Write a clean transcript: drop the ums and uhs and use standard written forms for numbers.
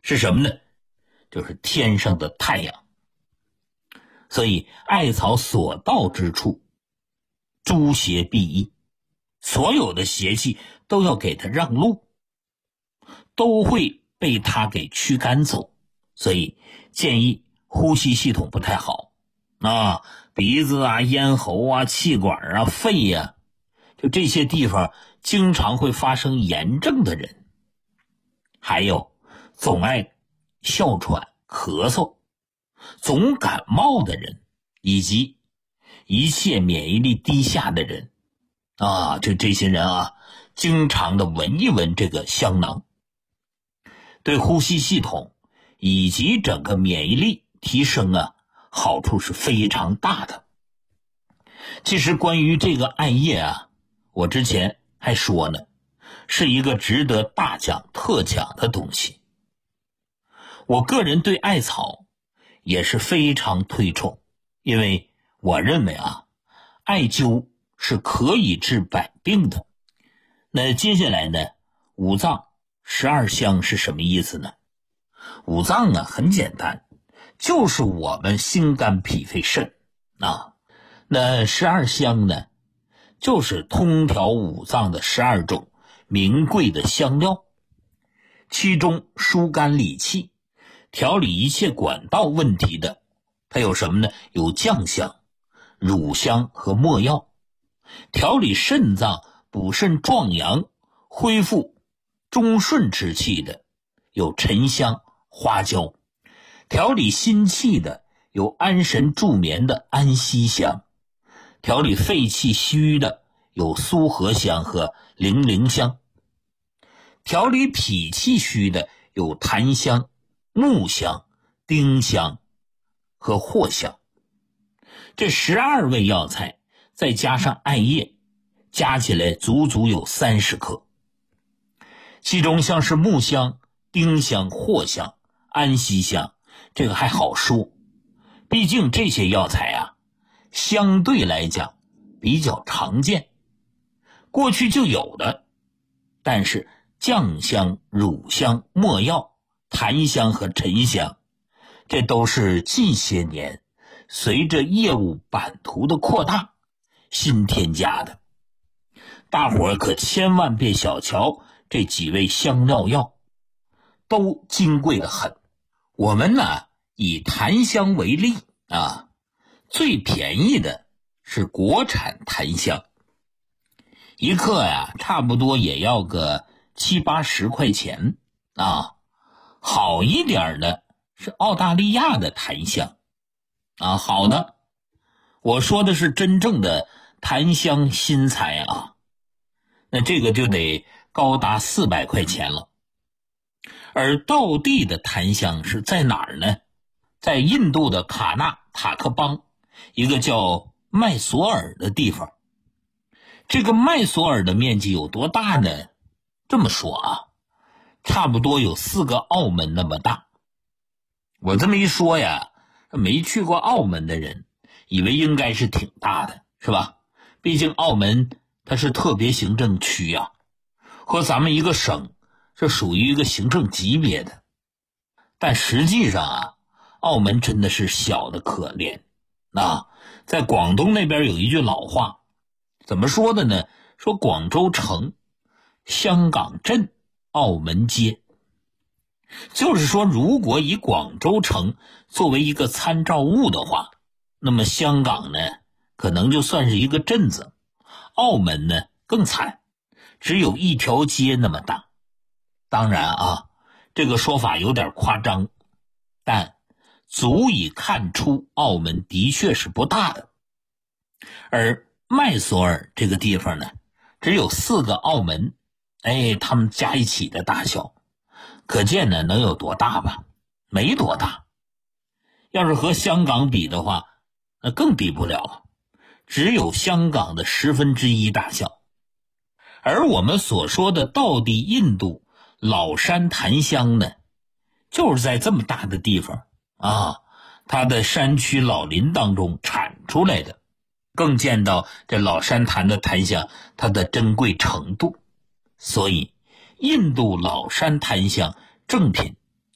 是什么呢？就是天上的太阳。所以艾草所到之处，诸邪避逸，所有的邪气都要给它让路，都会被它给驱赶走。所以建议呼吸系统不太好鼻子咽喉气管肺就这些地方经常会发生炎症的人，还有总爱哮喘咳嗽总感冒的人，以及一切免疫力低下的人就这些人经常的闻一闻这个香囊，对呼吸系统以及整个免疫力提升好处是非常大的。其实关于这个艾叶我之前还说呢，是一个值得大讲特讲的东西。我个人对艾草也是非常推崇，因为我认为艾灸是可以治百病的。那接下来呢，五脏12香是什么意思呢？五脏很简单，就是我们心肝脾肺肾那12香呢，就是通调五脏的12种名贵的香料，其中疏肝理气调理一切管道问题的它有什么呢？有酱香、乳香和没药。调理肾脏补肾壮阳恢复中顺之气的有沉香、花椒。调理心气的有安神助眠的安息香。调理肺气虚的有苏合香和零陵香。调理脾气虚的有檀香、木香、丁香和藿香。这12味药材再加上艾叶，加起来足足有30克。其中像是木香、丁香、藿香、安息香，这个还好说，毕竟这些药材相对来讲比较常见，过去就有的。但是酱香、乳香、没药、檀香和沉香，这都是近些年随着业务版图的扩大新添加的。大伙儿可千万别小瞧这几味香料药，都金贵得很。我们以檀香为例最便宜的是国产檀香，一克差不多也要个70-80块钱好一点的是澳大利亚的檀香好的，我说的是真正的檀香新材那这个就得高达400块钱了。而道地的檀香是在哪儿呢？在印度的卡纳塔克邦一个叫麦索尔的地方。这个麦索尔的面积有多大呢？这么说差不多有4个澳门那么大。我这么一说没去过澳门的人以为应该是挺大的，是吧？毕竟澳门它是特别行政区和咱们一个省是属于一个行政级别的。但实际上澳门真的是小的可怜在广东那边有一句老话，怎么说的呢？说广州城、香港镇、澳门街。就是说如果以广州城作为一个参照物的话，那么香港呢可能就算是一个镇子，澳门呢更惨，只有一条街那么大。当然这个说法有点夸张，但足以看出澳门的确是不大的。而麦索尔这个地方呢，只有4个澳门他们加一起的大小，可见呢能有多大吧？没多大。要是和香港比的话，那更比不了，只有香港的1/10大小。而我们所说的道地印度老山檀香呢，就是在这么大的地方它的山区老林当中产出来的，更见到这老山檀的檀香它的珍贵程度。所以印度老山檀香正品